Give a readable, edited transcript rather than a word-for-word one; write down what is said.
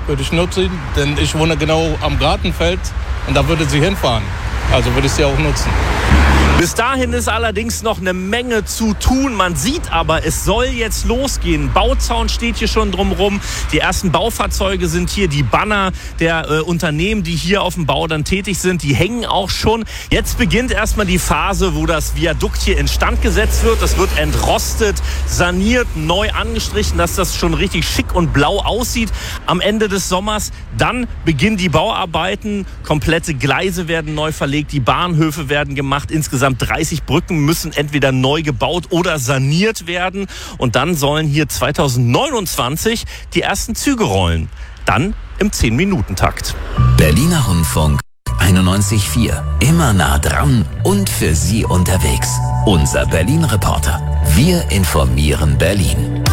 würde ich nutzen, denn ich wohne genau am Gartenfeld und da würde sie hinfahren. Also würde ich sie auch nutzen. Bis dahin ist allerdings noch eine Menge zu tun. Man sieht aber, es soll jetzt losgehen. Bauzaun steht hier schon drumherum. Die ersten Baufahrzeuge sind hier. Die Banner der Unternehmen, die hier auf dem Bau dann tätig sind, die hängen auch schon. Jetzt beginnt erstmal die Phase, wo das Viadukt hier instand gesetzt wird. Das wird entrostet, saniert, neu angestrichen, dass das schon richtig schick und blau aussieht am Ende des Sommers. Dann beginnen die Bauarbeiten. Komplette Gleise werden neu verlegt. Die Bahnhöfe werden gemacht. Insgesamt 30 Brücken müssen entweder neu gebaut oder saniert werden. Und dann sollen hier 2029 die ersten Züge rollen. Dann im 10-Minuten-Takt. Berliner Rundfunk 91,4. Immer nah dran und für Sie unterwegs. Unser Berlin-Reporter. Wir informieren Berlin.